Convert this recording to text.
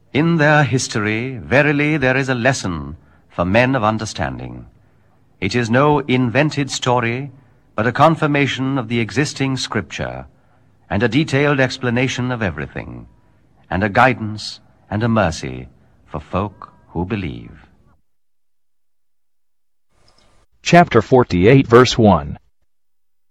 In their history, verily there is a lesson for men of understanding. It is no invented story, but a confirmation of the existing Scripture, and a detailed explanation of everything, and a guidance and a mercy for folk who believe. Chapter 48, verse 1.